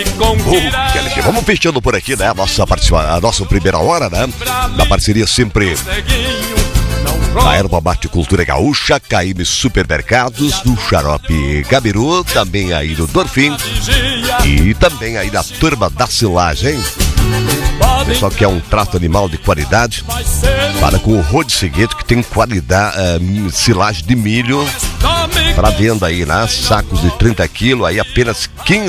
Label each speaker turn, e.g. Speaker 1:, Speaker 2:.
Speaker 1: Vamos fechando por aqui, né? A nossa primeira hora, né? Da parceria sempre da Erva Mate Cultura Gaúcha, Caíme Supermercados, do Xarope Gabiru, também aí do Dorfim e também aí da turma da silagem. Pessoal que é um trato animal de qualidade, para com o Rode Segueto, que tem qualidade, silagem de milho para venda aí, né? Sacos de 30 quilos, aí apenas